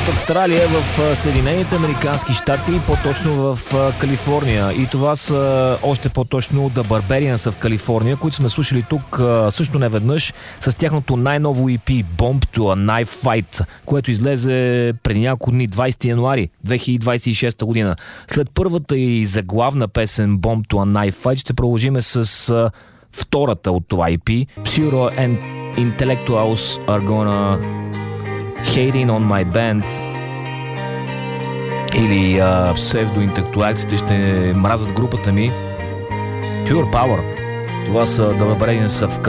от Австралия в Съединените американски щати, по-точно в Калифорния. И това са още по-точно The Barbarians в Калифорния, които сме слушали тук също неведнъж с тяхното най-ново EP Bomb to a Knife Fight, което излезе преди няколко дни, 20 януари 2026 година. След първата и заглавна песен Bomb to a Knife Fight ще продължиме с втората от това EP. Pseudo and Intellectuals are gonna Hating on my band, или псевдоинтелектуалците ще мразят групата ми. Pure Power. Това са The Barbarians в